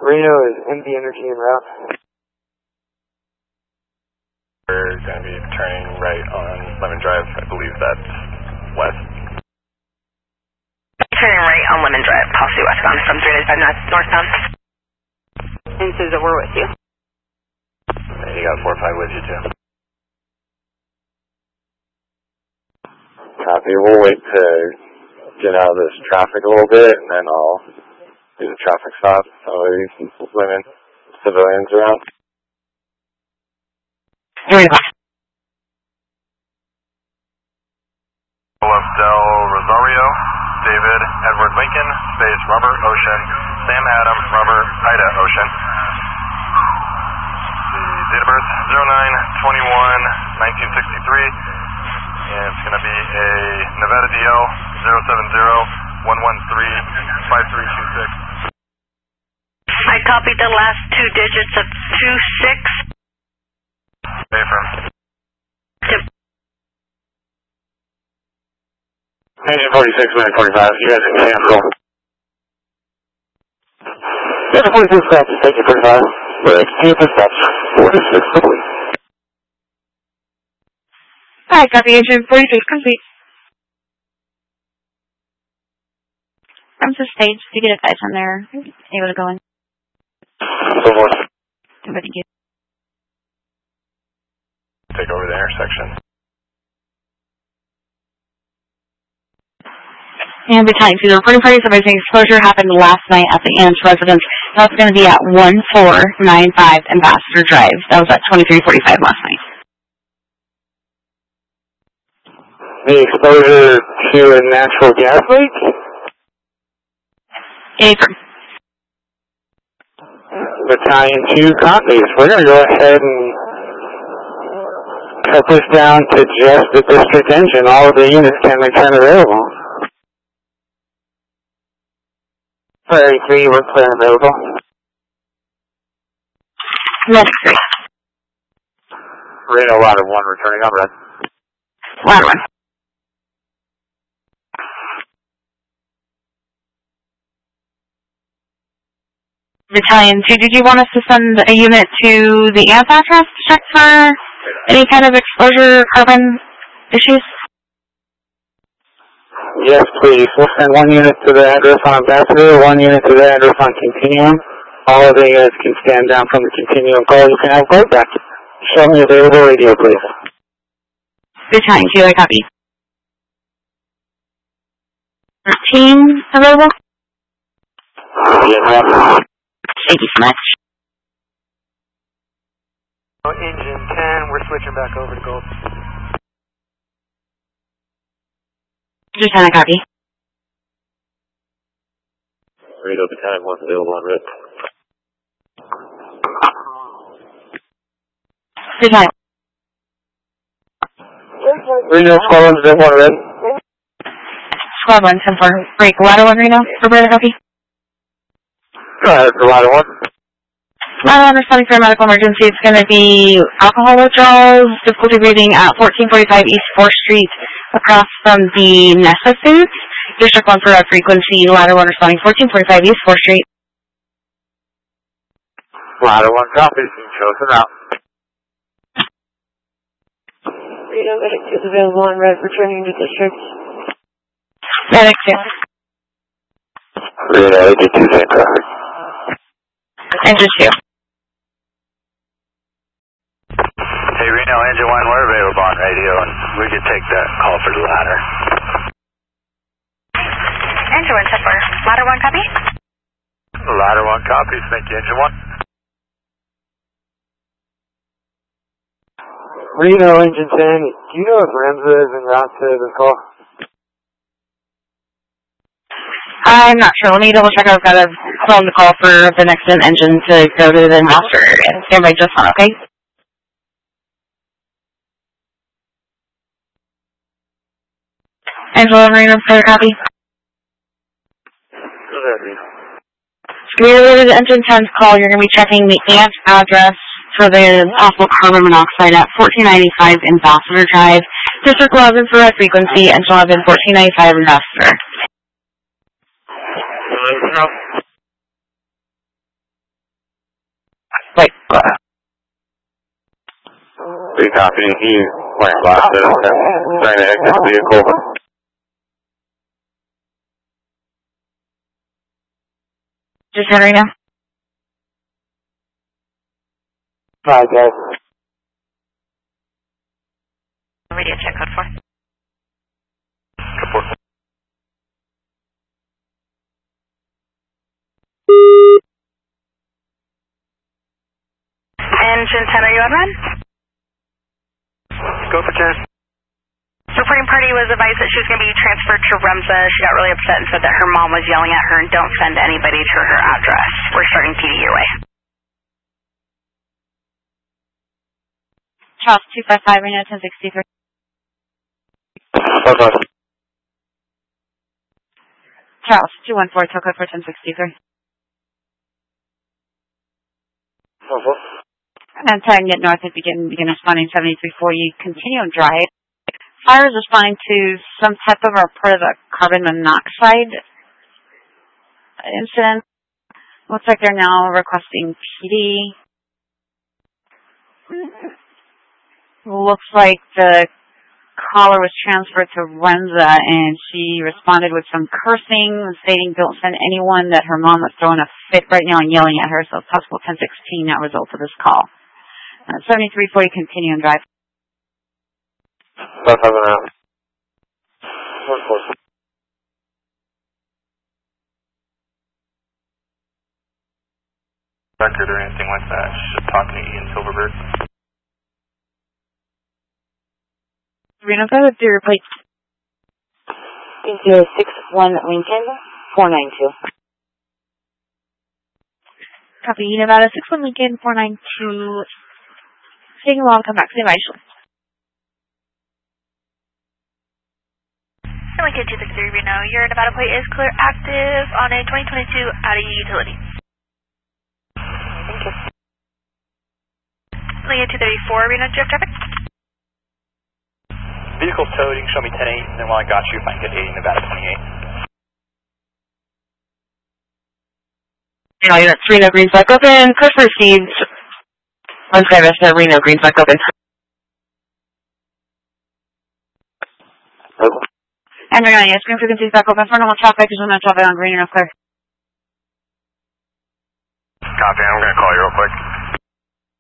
Reno is MD Energy en route. We're going to be turning right on Lemon Drive. I believe that's west. Turning right on Lemon Drive, possibly westbound from 395 northbound. And Sousa, we're with you. And you got 4-5 with you too. Copy. We'll wait to get out of this traffic a little bit, and then I'll do the traffic stop so these women, civilians around. Here we go. Of Del Rosario, David Edward Lincoln, space Robert Ocean, Sam Adam, Robert Ida Ocean. The date of birth 09/21/1963. And it's going to be a Nevada DL 070-113-5326. I copied the last two digits of 26. Affirm. Engine 46, minute 45. You guys can cancel. Engine 46, practice, take you 45. We're extending dispatch 46, complete. Hi, copy Engine 46, complete. From the stage, to get advice on there, able to go in. So much. Thank you. Take over the intersection. And battalion 2, the reporting party submitting exposure happened last night at the Ann's residence. That's going to be at 1495 Ambassador Drive. That was at 2345 last night. The exposure to a natural gas leak? Affirm. Battalion 2 copies. We're going to go ahead and cut this down to just the district engine. All of the units can return available. Prairie 3, we're clear and available. Red 3. Reno Ladder 1 returning on red. Ladder 1. Battalion 2, did you want us to send a unit to the AMP address to check for any kind of exposure carbon issues? Yes, please. We'll send one unit to the address on Ambassador, one unit to the address on Continuum. All of the units can stand down from the Continuum call. You can have both back. Show me available radio, please. Battalion 2, I copy. 13 available? Yes, ma'am. Thank you so much. Engine 10, we're switching back over to Gold. Lieutenant, I copy. Radio Battalion 1 available on red. Lieutenant. Reno Squad 1 available on red. Squad 1, 10-4. Break. Ladder 1, Reno. For brother, copy. Go ahead for Ladder 1. Ladder 1, responding for a medical emergency. It's going to be alcohol withdrawals, difficulty breathing at 1445 East 4th Street, across from the Nessa Foods. District 1 for red frequency. Ladder 1 responding 1445 East 4th Street. Ladder 1 copies. Chosen out. Reno, Medic 2 is available on red, returning to district. Medic 2. Reno, Agent 2, same traffic. Engine 2. Hey Reno, Engine 1, we're available on radio and we could take that call for the ladder. Engine 1, 10-4. Ladder 1, copy? Ladder 1 copies. Thank you, Engine 1. Reno, Engine 10, do you know if Ramza is en route to the call? I'm not sure. Let me double check. I've got to phone the call for the next engine to go to the master area. Stand by just on, okay? Angela Marina, clear copy. Related to Engine 10's call, you're going to be checking the AMP address for the possible carbon monoxide at 1495 Ambassador Drive. District 11 for red frequency, Engine 11, 1495 Ambassador. copy. He went blasted and trying to exit the vehicle. Just Henry now. Hi, guys. Radio check code 4. Code 4. Engine 10, are you on run? Go for 10. Supreme Party was advised that she was going to be transferred to Remsa. She got really upset and said that her mom was yelling at her and don't send anybody to her address. We're starting PD your way. Charles 255, Reno 1063. Charles 214, tow code for 1063. And then tagging it north and begin responding 7340, continue on drive. Fire is responding to some type of report of a carbon monoxide incident. Looks like they're now requesting PD. Looks like the caller was transferred to Remsa and she responded with some cursing, stating don't send anyone, that her mom was throwing a fit right now and yelling at her, so possible 1016 that result of this call. 7340, continue and drive. Record or anything like that. She's just talking to Ian Silverberg. Reno, go with your plate. 061 Lincoln 492. Copy, Nevada 61 Lincoln 492. Staying along, come back to the initial. Lincoln 263 Reno, your Nevada plate is clear active on a 2022 Audi utility. Thank you. Lincoln 234 Reno, do you have traffic? Vehicle's towed, you can show me 10-8, and then while I got you, if I can get 80 Nevada 28. Now units Reno, green flag open. Push received. On service to Reno, green flag open. And Reno, yes, green frequency is back open for normal traffic. There's no traffic on green enough clear. Copy, I'm going to call you real quick.